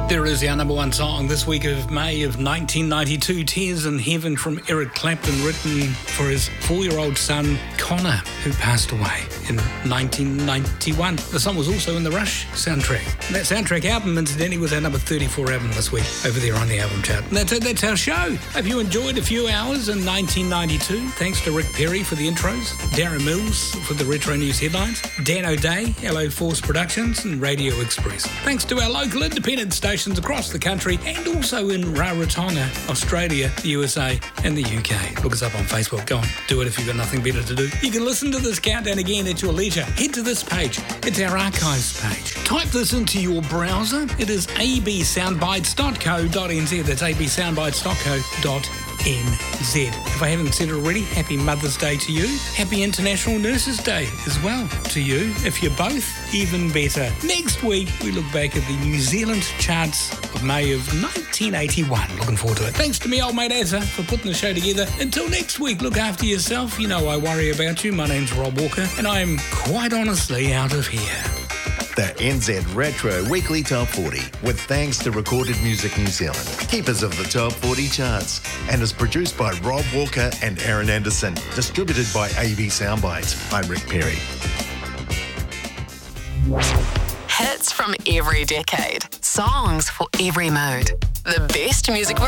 There is our number one song this week of May of 1992, Tears in Heaven from Eric Clapton, written for his 4-year-old son, Connor, who passed away in 1991. The song was also in the Rush soundtrack. And that soundtrack album, incidentally, was our number 34 album this week over there on the album chart. And that's our show. Hope you enjoyed a few hours in 1992. Thanks to Rick Perry for the intros, Darren Mills for the Retro News headlines, Dan O'Day, LO Force Productions, and Radio Express. Thanks to our local independent stations across the country and also in Rarotonga, Australia, the USA and the UK. Look us up on Facebook. Go on, do it if you've got nothing better to do. You can listen to this countdown again at your leisure. Head to this page. It's our archives page. Type this into your browser. It is absoundbites.co.nz. That's absoundbites.co.nz. If I haven't said it already, happy Mother's Day to you. Happy International Nurses Day as well to you. If you're both, even better. Next week, we look back at the New Zealand charts of May of 1981. Looking forward to it. Thanks to me, old mate Azza, for putting the show together. Until next week, look after yourself. You know I worry about you. My name's Rob Walker, and I'm quite honestly out of here. The NZ Retro Weekly Top 40, with thanks to Recorded Music New Zealand, keepers of the Top 40 charts, and is produced by Rob Walker and Aaron Anderson, distributed by AB Soundbites. I'm Rick Perry. Hits from every decade, songs for every mood. The best music